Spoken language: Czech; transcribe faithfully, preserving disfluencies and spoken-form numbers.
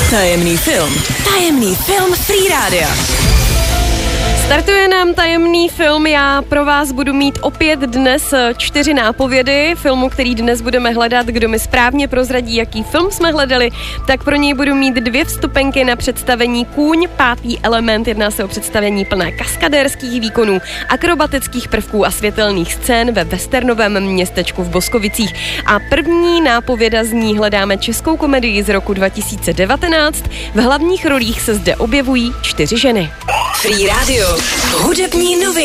Tajemný film. Tajemný film Free Rádia. Startuje nám tajemný film, já pro vás budu mít opět dnes čtyři nápovědy filmu, který dnes budeme hledat. Kdo mi správně prozradí, jaký film jsme hledali, tak pro něj budu mít dvě vstupenky na představení Kůň, pátý element. Jedná se o představení plné kaskadérských výkonů, akrobatických prvků a světelných scén ve westernovém městečku v Boskovicích. A první nápověda zní: hledáme českou komedii z roku dva tisíce devatenáct. V hlavních rolích se zde objevují čtyři ženy. Free Radio. Hudební novinky.